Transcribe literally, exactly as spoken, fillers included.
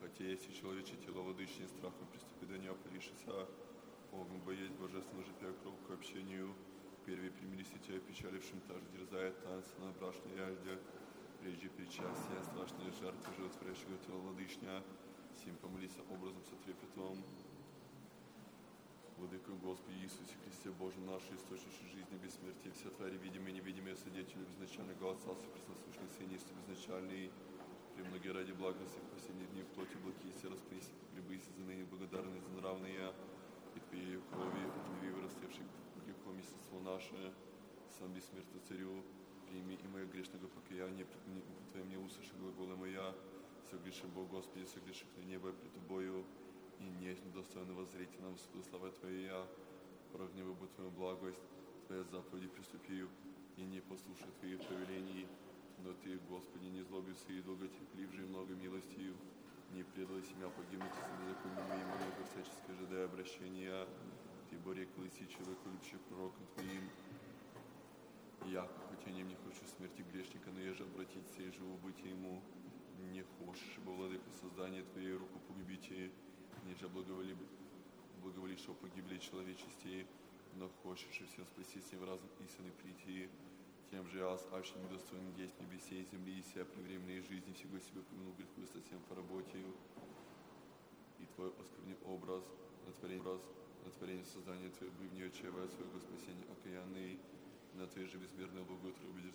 Хотя есть и человечье тело, владычине страхом приступи до нее, полишися, Богом боясь божественного жития, кровь к общению, первый примирись и тебя печалившим, та же дерзает танцы на брашной ряжде, прежде причастия, страшные жертвы животворящего тела владычня, сим помолися образом со трепетом. Владыка Господи Иисусе Христе, Боже наш, источник жизни, бессмертия, все твари, видимые и невидимые, содействия безначального Отца, пресносущный Сын, есть безначальный, премноги ради благости в последние дни в плоти блокися, распрись, прибыси за ныне благодарные за нравные, и Твоей крови, обнови вырастевший грехом естество наше, сам бессмертный Царю, прими и мое грешного покаяния, преклони Твоим мне услыши глаголы моя, согреши Бог, Господи, согреши на небо пред Тобою, и несть недостойно воззреть нам суду слава Твоя, прогневу бы Твою благость, Твоя заповеди приступию, и не послушай Твоих повелений, но Ты, Господи, не злобился и долготерпеливший много милостью, не предал себя погибнуть за беззаконие моим, много всяческое ожидая обращения, Ты, Боре, колыси человеку, любящий пророком Твоим, я, хотя не хочу смерти грешника, но еже обратиться и живу быть ему, не хочешь, ибо владыка создания Твоей руку погубите, ниже благоволи, благоволившего погибли человечести, но хочешь и всем спастись в разум истины прийти, тем же аз, аще недостоин есть небесе и земли, и сия превременной жизни всего себе помянул греху и совсем по работе, и Твой оскверный образ, на творение, образ, на творение создания Твоего, в нее чевая своего спасения окаянный, на Твоей же безмерной благой Твоей